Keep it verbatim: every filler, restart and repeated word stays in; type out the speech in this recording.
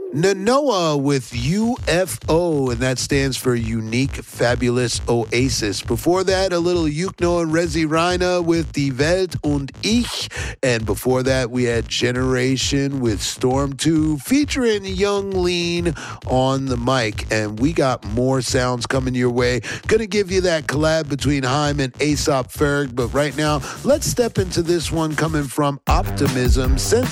Nanoa with U F O, and that stands for Unique Fabulous Oasis. Before that, a little Yukno and Rezi Reina with Die Welt und Ich. And before that, we had Generation with Storm two featuring Young Lean on the mic. And we got more sounds coming your way. Gonna give you that collab between Haim and Aesop Ferg. But right now, let's step into this one coming from Optimism. Since